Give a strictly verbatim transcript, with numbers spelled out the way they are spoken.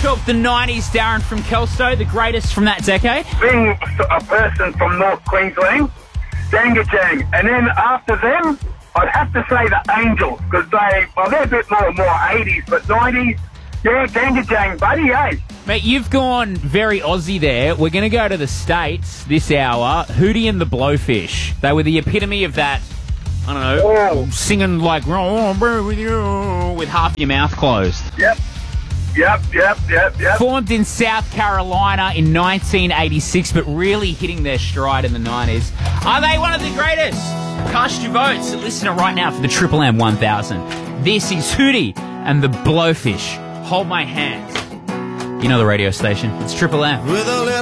of the nineties, Darren from Kelso, the greatest from that decade? Being a person from North Queensland, Dangatang. And then after them, I'd have to say the Angels, because they, well, they're a bit more more eighties, but nineties, yeah, Dangatang, buddy, eh? Mate, you've gone very Aussie there. We're going to go to the States this hour. Hootie and the Blowfish. They were the epitome of that, I don't know, Oh. singing like, "Oh, be with you," with half your mouth closed. Yep, yep, yep, yep, yep. Formed in South Carolina in nineteen eighty-six, but really hitting their stride in the nineties. Are they one of the greatest? Cast your votes. Listen to it right now for the Triple M one thousand. This is Hootie and the Blowfish. Hold my hand. You know the radio station. It's Triple M. With a little